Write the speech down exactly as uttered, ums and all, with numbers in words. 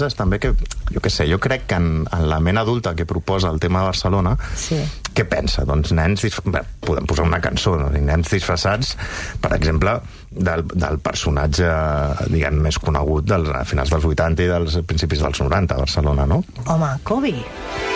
també que, jo què sé, jo crec que en, en la ment adulta que proposa el tema de Barcelona, sí. Què pensa? Doncs nens, bé, podem posar una cançó, no? Nens disfressats, per exemple, del, del personatge, diguem, més conegut dels, a finals dels vuitanta i dels principis dels noranta a Barcelona, no? Home, Kobe.